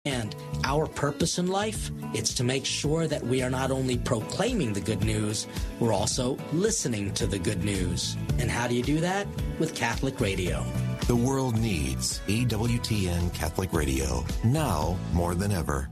And our purpose in life, it's to make sure that we are not only proclaiming the good news, we're also listening to the good news. And how do you do that? With Catholic Radio. The world needs EWTN Catholic Radio, now more than ever.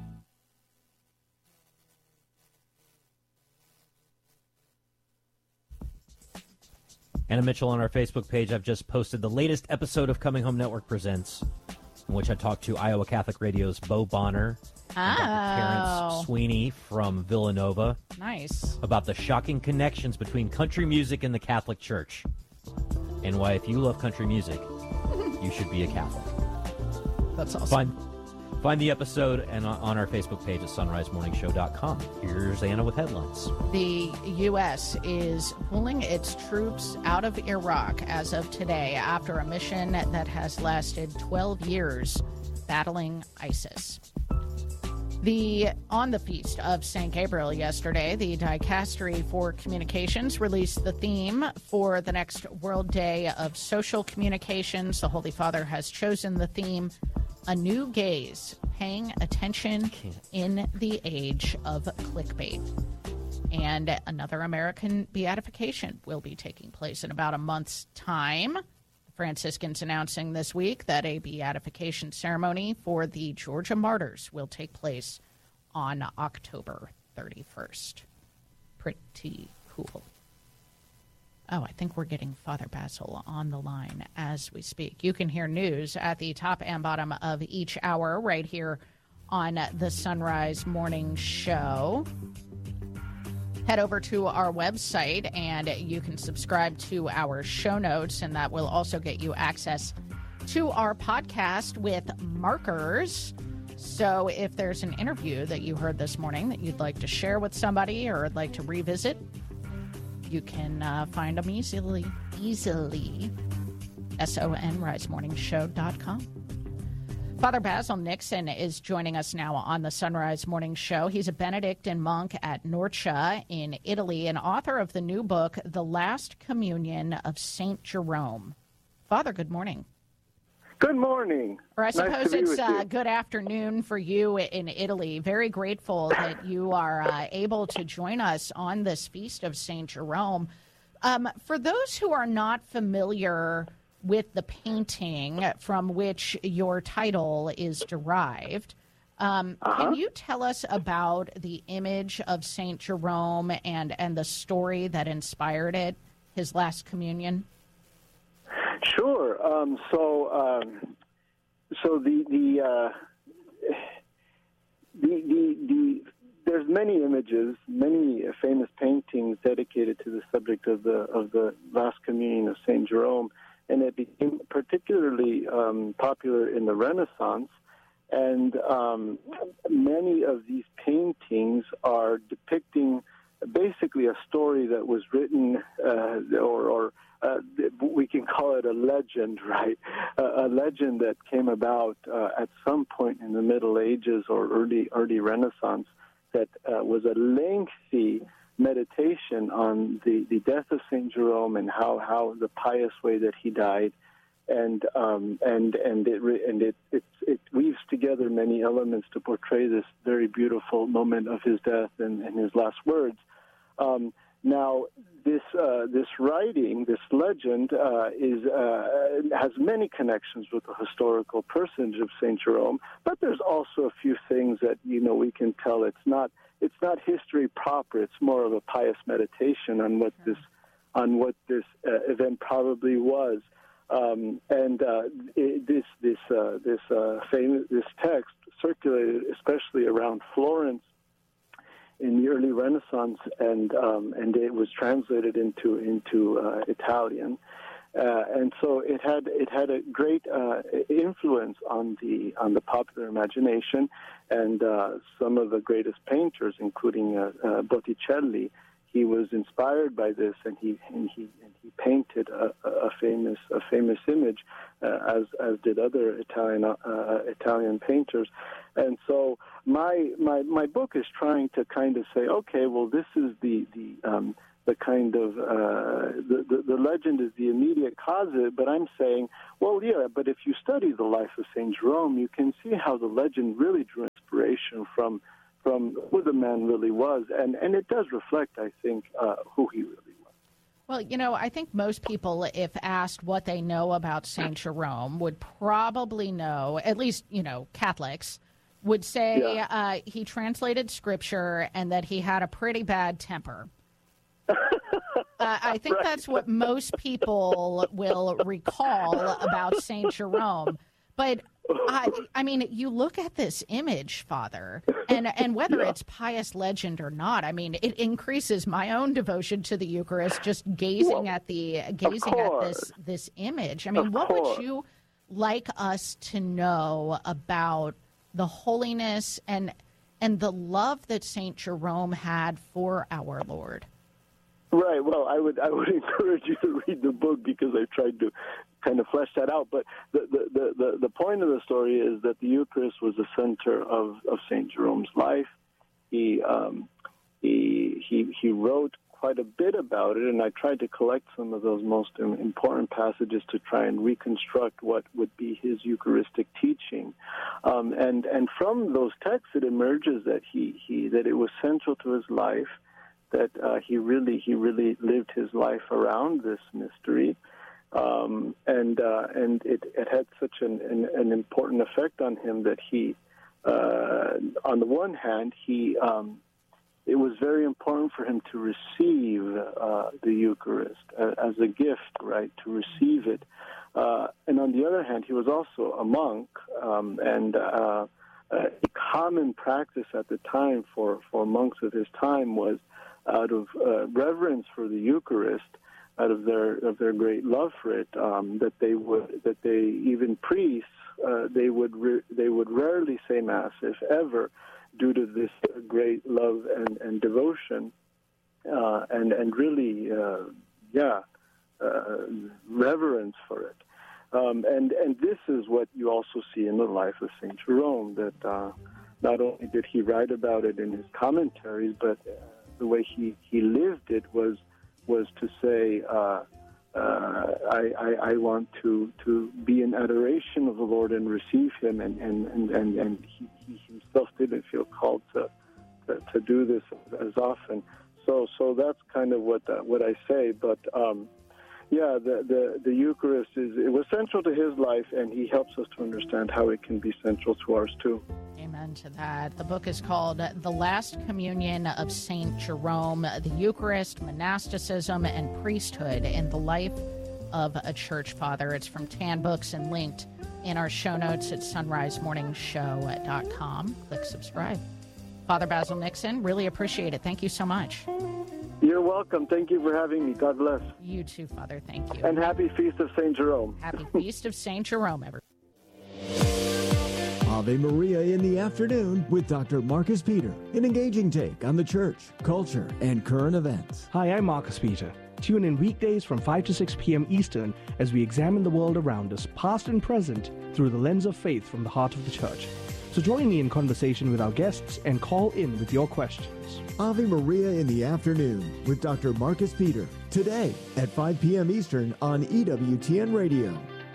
Anna Mitchell on our Facebook page. I've just posted the latest episode of Coming Home Network Presents, in which I talked to Iowa Catholic Radio's Bo Bonner and Dr. Terrence Sweeney from Villanova. Nice. About the shocking connections between country music and the Catholic Church, and why if you love country music, you should be a Catholic. That's awesome. Find the episode and on our Facebook page at sunrisemorningshow.com. Here's Anna with headlines. The U.S. is pulling its troops out of Iraq as of today after a mission that has lasted 12 years battling ISIS. On the feast of St. Gabriel yesterday, the Dicastery for Communications released the theme for the next World Day of Social Communications. The Holy Father has chosen the theme, A New Gaze, Paying Attention in the Age of Clickbait. And another American beatification will be taking place in about a month's time. Franciscans announcing this week that a beatification ceremony for the Georgia martyrs will take place on October 31st. Pretty cool. Oh, I think we're getting Father Basil on the line as we speak. You can hear news at the top and bottom of each hour right here on the Sunrise Morning Show. Head over to our website and you can subscribe to our show notes, and that will also get you access to our podcast with markers. So if there's an interview that you heard this morning that you'd like to share with somebody or would like to revisit, you can find them easily. SONRiseMorningshow.com. Father Basil Nixon is joining us now on the Sunrise Morning Show. He's a Benedictine monk at Norcia in Italy and author of the new book, The Last Communion of St. Jerome. Father, good morning. Good morning. Or I suppose nice it's good afternoon for you in Italy. Very grateful that you are able to join us on this feast of St. Jerome. For those who are not familiar with the painting from which your title is derived, can you tell us about the image of St. Jerome and the story that inspired it, his last communion? Sure. There's many images, many famous paintings dedicated to the subject of the last communion of St. Jerome, and it became particularly popular in the Renaissance. And many of these paintings are depicting basically a story that was written, we can call it a legend, right? A legend that came about at some point in the Middle Ages or early Renaissance that was a lengthy meditation on the death of St. Jerome and how the pious way that he died, and it weaves together many elements to portray this very beautiful moment of his death and his last words. Now, this writing, this legend, has many connections with the historical personage of Saint Jerome. But there's also a few things that we can tell it's not history proper. It's more of a pious meditation on what this event probably was. This text circulated especially around Florence in the early Renaissance, and it was translated into Italian, and so it had a great influence on the popular imagination, and some of the greatest painters, including Botticelli, he was inspired by this, and he painted a famous image, as did other Italian painters. And so my book is trying to kind of say, okay, well, this is the the kind of the legend is the immediate cause of it. But I'm saying, well, yeah, but if you study the life of Saint Jerome, you can see how the legend really drew inspiration from who the man really was, and it does reflect, I think, who he really was. Well, I think most people, if asked what they know about Saint Jerome, would probably know, at least, Catholics, would say he translated Scripture and that he had a pretty bad temper. I think that's what most people will recall about Saint Jerome. But I mean, you look at this image, Father, and whether it's pious legend or not, I mean, it increases my own devotion to the Eucharist just gazing at this image. I mean, what would you like us to know about the holiness and the love that Saint Jerome had for our Lord? Right. Well, I would encourage you to read the book because I've tried to kind of flesh that out. But the point of the story is that the Eucharist was the center of Saint Jerome's life. He wrote quite a bit about it, and I tried to collect some of those most important passages to try and reconstruct what would be his Eucharistic teaching. And from those texts, it emerges that that it was central to his life, that he really lived his life around this mystery, and it had such an important effect on him that he, on the one hand, it was very important for him to receive the Eucharist as a gift, right? To receive it, and on the other hand, he was also a monk, and a common practice at the time for monks of his time was, out of reverence for the Eucharist, out of their great love for it, that even priests they would rarely say Mass, if ever, due to this great love and devotion, and really reverence for it. And this is what you also see in the life of Saint Jerome, that not only did he write about it in his commentaries, but the way he lived it was to say, I want to be in adoration of the Lord and receive Him, and he himself didn't feel called to do this as often. So that's kind of what I say. But the Eucharist it was central to his life, and he helps us to understand how it can be central to ours too. Amen to that. The book is called The Last Communion of Saint Jerome, the Eucharist, Monasticism, and Priesthood in the Life of a Church Father. It's from Tan Books and linked in our show notes at sunrisemorningshow.com. Click subscribe. Father Basil Nixon, really appreciate it. Thank you so much. You're welcome. Thank you for having me. God bless. You too, Father. Thank you. And happy Feast of St. Jerome. Happy Feast of St. Jerome, everyone. Ave Maria in the afternoon with Dr. Marcus Peter, an engaging take on the church, culture, and current events. Hi, I'm Marcus Peter. Tune in weekdays from 5 to 6 p.m. Eastern as we examine the world around us, past and present, through the lens of faith from the heart of the church. So join me in conversation with our guests and call in with your questions. Ave Maria in the afternoon with Dr. Marcus Peter, today at 5 p.m. Eastern on EWTN Radio.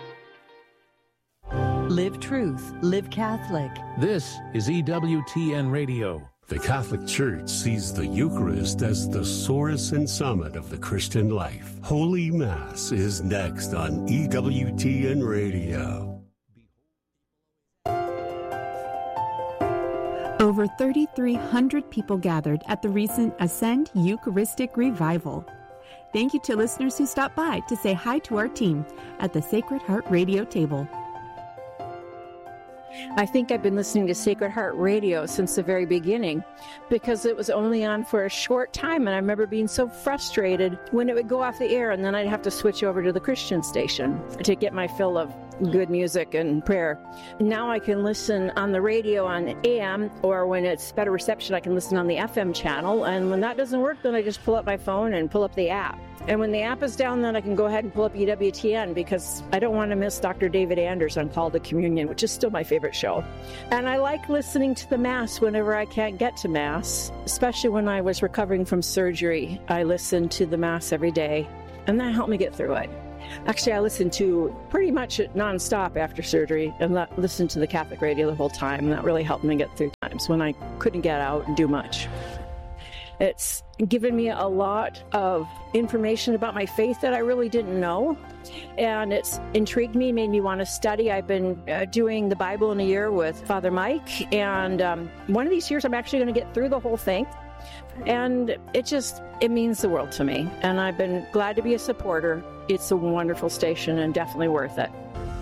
Live truth, live Catholic. This is EWTN Radio. The Catholic Church sees the Eucharist as the source and summit of the Christian life. Holy Mass is next on EWTN Radio. Over 3,300 people gathered at the recent Ascend Eucharistic Revival. Thank you to listeners who stopped by to say hi to our team at the Sacred Heart Radio table. I think I've been listening to Sacred Heart Radio since the very beginning because it was only on for a short time, and I remember being so frustrated when it would go off the air and then I'd have to switch over to the Christian station to get my fill of good music and prayer. Now I can listen on the radio on AM, or when it's better reception, I can listen on the FM channel. And when that doesn't work, then I just pull up my phone and pull up the app. And when the app is down, then I can go ahead and pull up EWTN, because I don't want to miss Dr. David Anders on Call to Communion, which is still my favorite show. And I like listening to the Mass whenever I can't get to Mass, especially when I was recovering from surgery. I listened to the Mass every day, and that helped me get through it. Actually, I listened to pretty much nonstop after surgery, and listened to the Catholic radio the whole time, and that really helped me get through times when I couldn't get out and do much. It's given me a lot of information about my faith that I really didn't know, and it's intrigued me, made me want to study. I've been doing the Bible in a year with Father Mike, and one of these years I'm actually going to get through the whole thing, and it means the world to me, and I've been glad to be a supporter. It's a wonderful station and definitely worth it.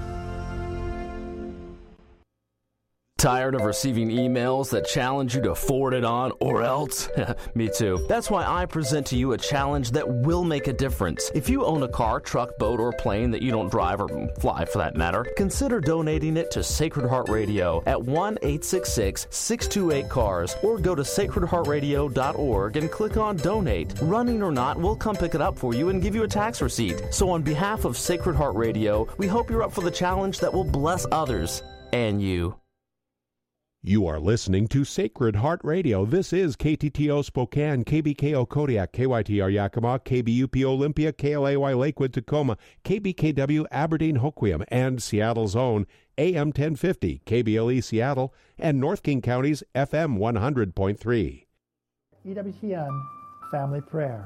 Tired of receiving emails that challenge you to forward it on or else? Me too. That's why I present to you a challenge that will make a difference. If you own a car, truck, boat, or plane that you don't drive or fly for that matter, consider donating it to Sacred Heart Radio at 1-866-628-CARS, or go to sacredheartradio.org and click on Donate. Running or not, we'll come pick it up for you and give you a tax receipt. So on behalf of Sacred Heart Radio, we hope you're up for the challenge that will bless others and you. You are listening to Sacred Heart Radio. This is KTTO Spokane, KBKO Kodiak, KYTR Yakima, KBUP Olympia, KLAY Lakewood Tacoma, KBKW Aberdeen Hoquiam, and Seattle's own AM 1050, KBLE Seattle, and North King County's FM 100.3. EWTN Family Prayer.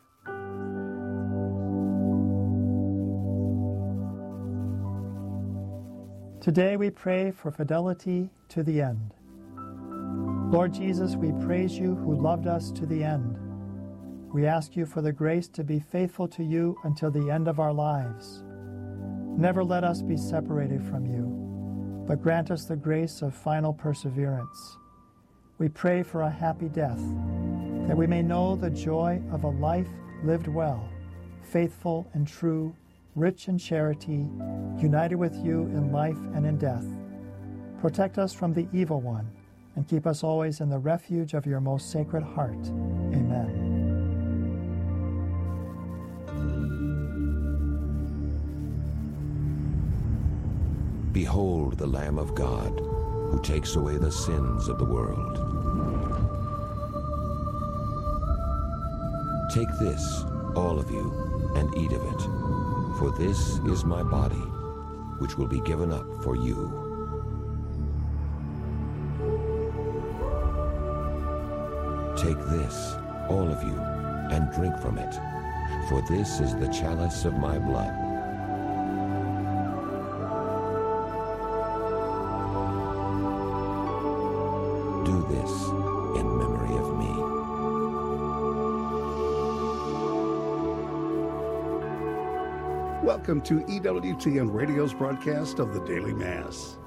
Today we pray for fidelity to the end. Lord Jesus, we praise you who loved us to the end. We ask you for the grace to be faithful to you until the end of our lives. Never let us be separated from you, but grant us the grace of final perseverance. We pray for a happy death, that we may know the joy of a life lived well, faithful and true, rich in charity, united with you in life and in death. Protect us from the evil one, and keep us always in the refuge of your most sacred heart. Amen. Behold the Lamb of God, who takes away the sins of the world. Take this, all of you, and eat of it. For this is my body, which will be given up for you. Take this, all of you, and drink from it. For this is the chalice of my blood. Do this in memory of me. Welcome to EWTN Radio's broadcast of the Daily Mass.